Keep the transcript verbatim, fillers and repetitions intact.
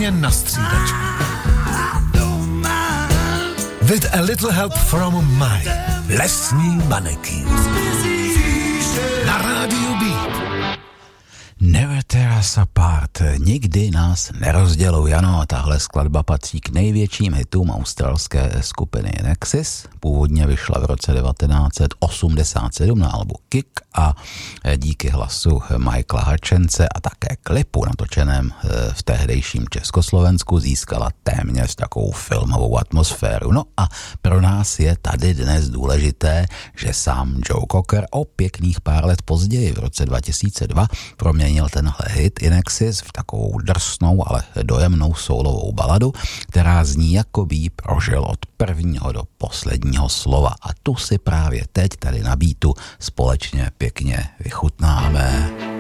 Týdně na střídačku. With a little help from my lesní manekin. Na rádiu Beat. Never tear us apart, nikdy nás nerozděluj. Ano, tahle skladba patří k největším hitům australské skupiny Nexus. Původně vyšla v roce devatenáct osmdesát sedm na albu Kick a díky hlasu Michaela Hutchinse a také klipu natočeném v tehdejším Československu získala téměř takovou filmovou atmosféru. No a pro nás je tady dnes důležité, že sám Joe Cocker o pěkných pár let později v roce dva tisíce dva proměnil tenhle hit In Excess v takovou drsnou, ale dojemnou soulovou baladu, která zní, jako by jí prožil od prvního do posledního slova. A tu si právě teď tady na beatu společně pěkně vychutnáme.